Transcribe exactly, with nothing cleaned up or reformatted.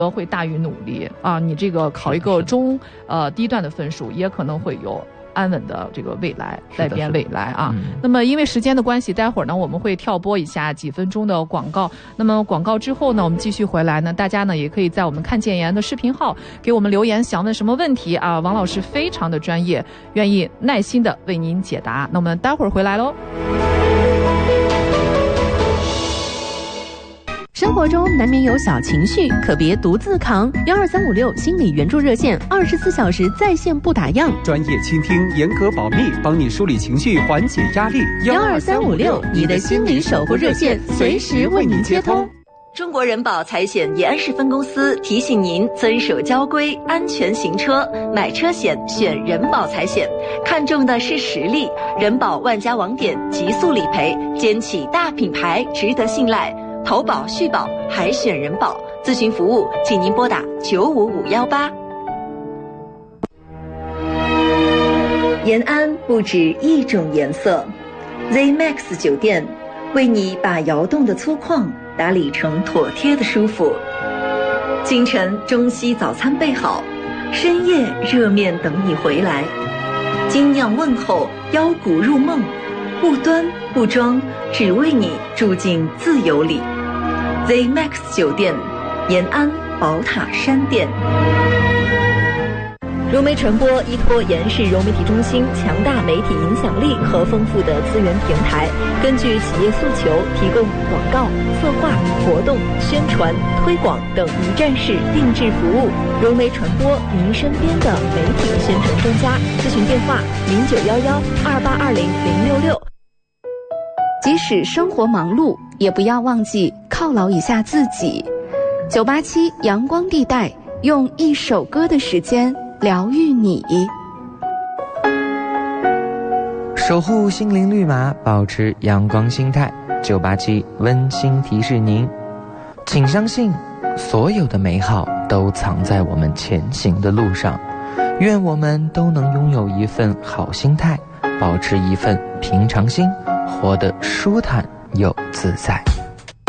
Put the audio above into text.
会大于努力啊，你这个考一个中呃低段的分数，也可能会有安稳的这个未来，在边未来啊、嗯。那么因为时间的关系，待会儿呢我们会跳播一下几分钟的广告。那么广告之后呢，我们继续回来呢，大家呢也可以在我们看建言的视频号给我们留言，想问什么问题啊？王老师非常的专业，愿意耐心的为您解答。那我们待会儿回来喽。 生活中难免有小情绪，可别独自扛。幺二三五六心理援助热线，二十四小时在线不打烊， 专业倾听，严格保密，帮你梳理情绪，缓解压力。 幺二三五六，你的心理守护热线，随时为您接通。 中国人保财险延安市分公司提醒您遵守交规，安全行车，买车险选人保财险，看重的是实力。人保万家网点，极速理赔，肩起大品牌，值得信赖。投保续保还选人保，咨询服务请您拨打九五五幺八。延安不止一种颜色 ，Z Max 酒店为你把窑洞的粗犷打理成妥帖的舒服。清晨中西早餐备好，深夜热面等你回来。精酿问候，腰鼓入梦，不端不装，只为你住进自由里。Z Max 酒店，延安宝塔山店。融媒传播依托延安市融媒体中心强大媒体影响力和丰富的资源平台，根据企业诉求提供广告、策划、活动、宣传、推广等一站式定制服务。融媒传播，您身边的媒体宣传专家。咨询电话：零九幺幺二八二零零六六。 即使生活忙碌，也不要忘记犒劳一下自己。九八七阳光地带，用一首歌的时间疗愈你， 守护心灵绿码，保持阳光心态。九八七温馨提示您，请相信，所有的美好都藏在我们前行的路上。愿我们都能拥有一份好心态，保持一份平常心，活得舒坦又自在。